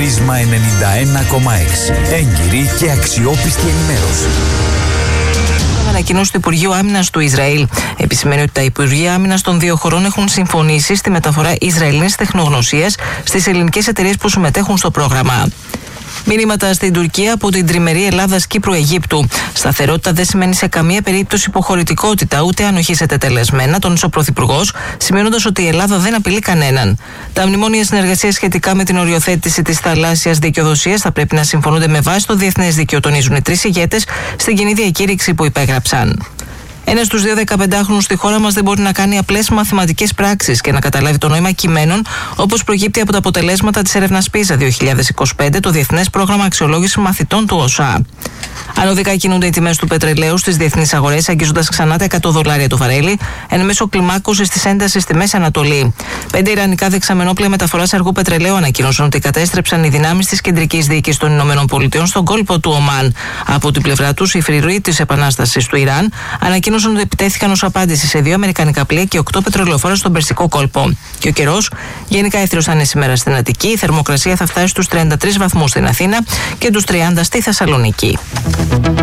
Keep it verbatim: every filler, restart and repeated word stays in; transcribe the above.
Πρίσμα ενενήντα ένα κόμμα έξι. Έγκυρη και αξιόπιστη ενημέρωση. Ανακοίνωση του Υπουργείου Άμυνας του Ισραήλ επισημαίνει ότι τα Υπουργεία Άμυνας των δύο χωρών έχουν συμφωνήσει στη μεταφορά Ισραηλινής τεχνογνωσίας στις ελληνικές εταιρείες που συμμετέχουν στο πρόγραμμα. Μήνυματα στην Τουρκία από την τριμερή Ελλάδας-Κύπρου-Αιγύπτου. Σταθερότητα δεν σημαίνει σε καμία περίπτωση υποχωρητικότητα, ούτε ανοχή σε τετελεσμένα, τόνισε ο Πρωθυπουργός, σημειώνοντας ότι η Ελλάδα δεν απειλεί κανέναν. Τα μνημόνια συνεργασίας σχετικά με την οριοθέτηση της θαλάσσιας δικαιοδοσίας θα πρέπει να συμφωνούνται με βάση το διεθνές δίκαιο, τονίζουν οι τρεις ηγέτες στην κοινή διακήρυξη που υπέγραψαν. Ένας στους δύο δεκαπεντάχρονους στη χώρα μας δεν μπορεί να κάνει απλές μαθηματικές πράξεις και να καταλάβει το νόημα κειμένων, όπως προκύπτει από τα αποτελέσματα της έρευνας πίζα δύο χιλιάδες είκοσι πέντε, το Διεθνές Πρόγραμμα Αξιολόγησης Μαθητών του ΟΣΑ. Ανωδικά κινούνται οι τιμές του πετρελαίου στις διεθνείς αγορές, αγγίζοντας ξανά τα εκατό δολάρια το βαρέλι, εν μέσω κλιμάκωσης της έντασης στη Μέση Ανατολή. Πέντε ιρανικά δεξαμενόπλια μεταφοράς αργού πετρελαίου ανακοίνωσαν ότι κατέστρεψαν οι δυνάμεις της κεντρικής διοίκησης των ΗΠΑ στον κόλπο του Ομάν. Από την πλευρά τους, οι φρουροί της Επανάστασης του Ιράν ανακοίνωσαν ότι επιτέθηκαν ως απάντηση σε δύο αμερικανικά πλοία και οκτώ πετρελαιοφόρα στον Περσικό κόλπο. Και ο καιρός γενικά εύθριος θα είναι σήμερα στην Αττική. Η θερμοκρασία θα φτάσει στους τριάντα τρεις βαθμούς στην Αθήνα και τους τριάντα στη Θεσσαλονίκη.